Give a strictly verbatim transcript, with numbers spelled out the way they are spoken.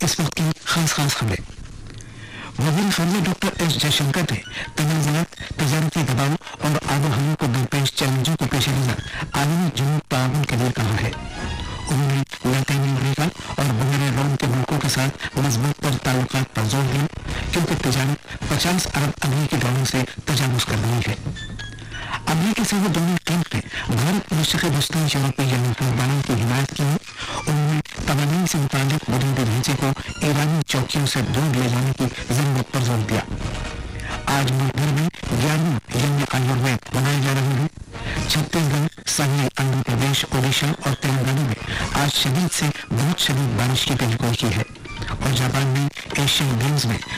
इस वक्त की खास खास खबरें। वजीर खारजा डॉक्टर एस जयशंकर ने तनाज़ुरात, तजारती दबाव और आबो हवा को दरपेश चैलेंजों के पेश नजर आलमी जुनूब ताउन के लिए कहा है। उन्होंने लैटिन अमेरिका और बंगरे रोम के मुल्कों के साथ मजबूत तर ताल्लुकात पर जोर दिया, क्योंकि तजारत पचास अरब अमरीकी डॉलर से तजावुज कर रही है। अमरीकी सदर डोनाल्ड ट्रंप ने भारत मशरक़ वस्ती यूरोपीय हुक्मरानों की हिमायत की है। उन्होंने तवानीन से मुताल्लिक बुनियादी ढांचे को ईरानी चौकियों से दूर ले जाने की जरूरत पर जोर दिया। आज मुल्क भर में ग्यारह यौम आयुर्वेद मनाए जा रहे हैं। छत्तीसगढ़, संघीय आंध्र प्रदेश, ओडिशा और तेलंगाना में आज शदीद से बहुत शदीद बारिश की पेशगोई की है और जापान में एशियन गेम्स में